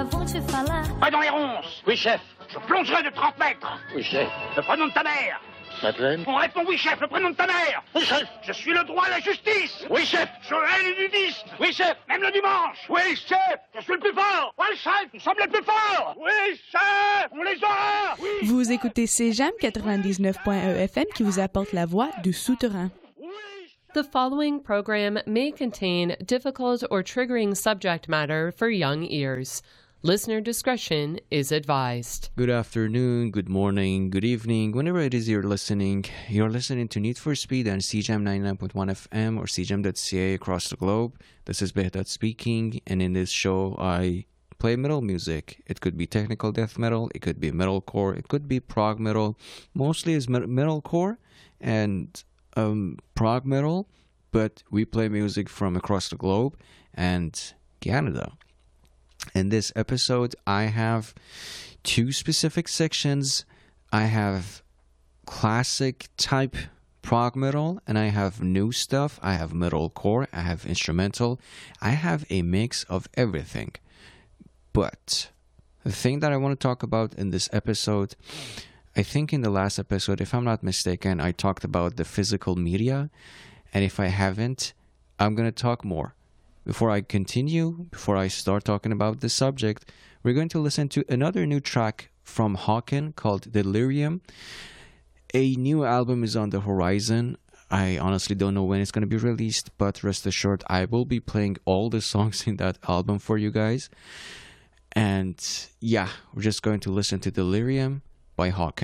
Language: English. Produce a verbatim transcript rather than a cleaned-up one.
won't you falar? Pas dans les ronces. Oui, chef. Je plongerai de trente mètres. Oui, chef. Le prénom de ta mère. Madeleine. On répond oui, chef. Le prénom de ta mère. Oui, chef. Je suis le droit et la justice. Oui, chef. Je hais les nudistes. Oui, chef. Même le dimanche. Oui, chef. Je suis le plus fort. Oui, chef. Nous sommes les plus forts. Oui, chef. On les aura. Oui. Vous écoutez C J A M quatre-vingt-dix-neuf point un F M qui vous apporte la voix du souterrain. The following program may contain difficult or triggering subject matter for young ears. Listener discretion is advised. Good afternoon, good morning, good evening. Whenever it is you're listening, you're listening to Need for Speed on C J A M ninety-nine point one F M or C J A M dot C A across the globe. This is Behdat speaking, and in this show I play metal music. It could be technical death metal, it could be metalcore, it could be prog metal. Mostly is met- metalcore and um, prog metal, but we play music from across the globe and Canada. In this episode, I have two specific sections. I have classic type prog metal, and I have new stuff. I have metalcore, I have instrumental. I have a mix of everything. But the thing that I want to talk about in this episode, I think in the last episode, if I'm not mistaken, I talked about the physical media. And if I haven't, I'm going to talk more. Before I continue, before I start talking about this subject, we're going to listen to another new track from Hawken called Delirium. A new album is on the horizon. I honestly don't know when it's going to be released, but rest assured, I will be playing all the songs in that album for you guys. And yeah, we're just going to listen to Delirium by Hawken.